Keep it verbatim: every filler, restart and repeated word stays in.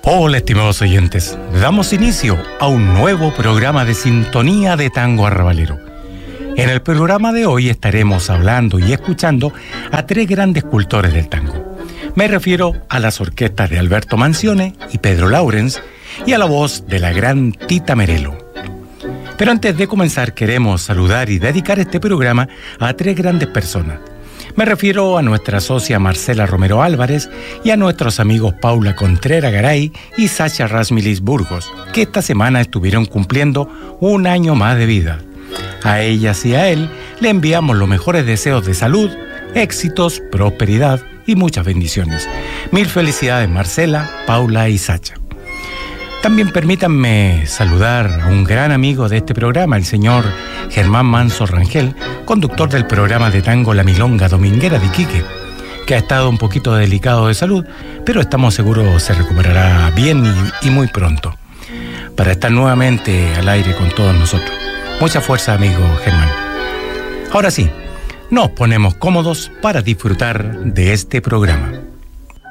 Hola, estimados oyentes. Damos inicio a un nuevo programa de Sintonía de Tango Arrabalero. En el programa de hoy estaremos hablando y escuchando a tres grandes cultores del tango. Me refiero a las orquestas de Alberto Manzione y Pedro Laurens y a la voz de la gran Tita Merello. Pero antes de comenzar queremos saludar y dedicar este programa a tres grandes personas. Me refiero a nuestra socia Marcela Romero Álvarez y a nuestros amigos Paula Contreras Garay y Sacha Rasmilis Burgos, que esta semana estuvieron cumpliendo un año más de vida. A ellas y a él le enviamos los mejores deseos de salud, éxitos, prosperidad y muchas bendiciones. Mil felicidades Marcela, Paula y Sacha. También permítanme saludar a un gran amigo de este programa, el señor Germán Manso Rangel, conductor del programa de tango La Milonga Dominguera de Iquique, que ha estado un poquito delicado de salud, pero estamos seguros se recuperará bien y, y muy pronto, para estar nuevamente al aire con todos nosotros. Mucha fuerza, amigo Germán. Ahora sí, nos ponemos cómodos para disfrutar de este programa.